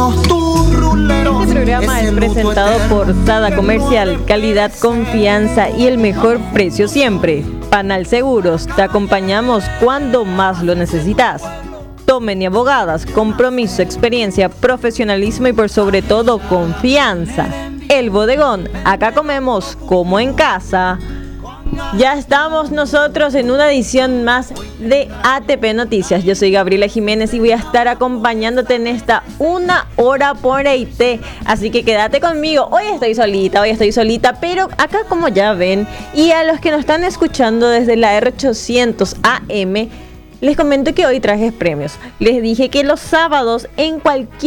Este programa es presentado por Sada Comercial, calidad, confianza y el mejor precio siempre. Panal Seguros, te acompañamos cuando más lo necesitas. Tomen y Abogadas, compromiso, experiencia, profesionalismo y por sobre todo confianza. El Bodegón, acá comemos como en casa. Ya estamos nosotros en una edición más de ATP Noticias. Yo soy Gabriela Jiménez y voy a estar acompañándote en esta 1 hora por IT. Así que quédate conmigo. Hoy estoy solita, pero acá como ya ven, y a los que nos están escuchando desde la R800 AM, les comento que hoy traje premios. Les dije que los sábados en cualquier